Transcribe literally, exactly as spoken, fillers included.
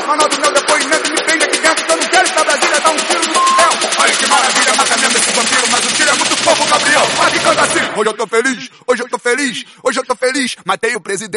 Manobra meu depoimento, me prende aqui dentro, que eu não quero estar Brasília, dá um tiro no céu. Olha que maravilha, mata mesmo esse vampiro, mas o tiro é muito pouco, Gabriel. Mas que canta assim. Hoje eu tô feliz, hoje eu tô feliz, hoje eu tô feliz. Matei o presidente.